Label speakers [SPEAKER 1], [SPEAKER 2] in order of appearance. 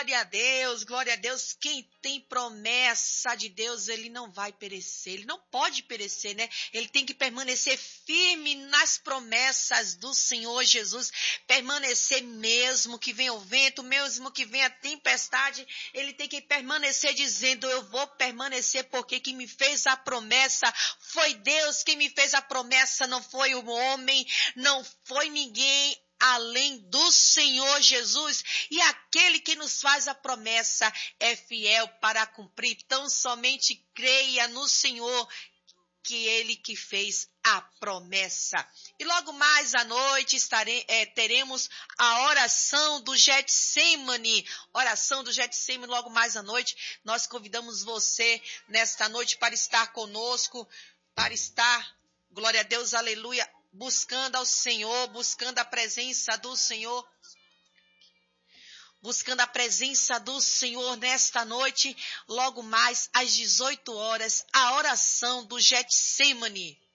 [SPEAKER 1] glória a Deus. Quem tem promessa de Deus, ele não vai perecer, ele não pode perecer, né? Ele tem que permanecer firme nas promessas do Senhor Jesus, permanecer mesmo que venha o vento, mesmo que venha a tempestade, ele tem que permanecer dizendo, eu vou permanecer porque quem me fez a promessa foi Deus, quem me fez a promessa não foi o homem, não foi ninguém, além do Senhor Jesus, e aquele que nos faz a promessa é fiel para cumprir. Então somente creia no Senhor, que ele que fez a promessa. E logo mais à noite teremos a oração do Getsemane. Oração do Getsemane logo mais à noite. Nós convidamos você nesta noite para estar conosco, para estar, glória a Deus, aleluia, buscando ao Senhor, buscando a presença do Senhor. Buscando a presença do Senhor nesta noite, logo mais às 18 horas, a oração do Getsemane.